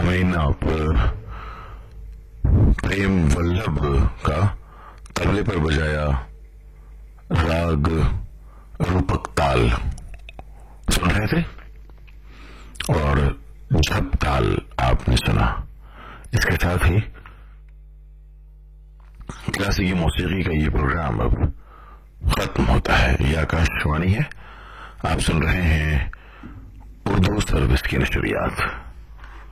सामीन, आप प्रेम वल्लभ का तबले पर बजाया राग रूपक ताल सुन रहे थे और झप ताल आपने सुना। इसके साथ ही क्लासिकी मौसीकी का ये प्रोग्राम अब खत्म होता है। यह आकाशवाणी है, आप सुन रहे हैं उर्दू सर्विस की नशरियात।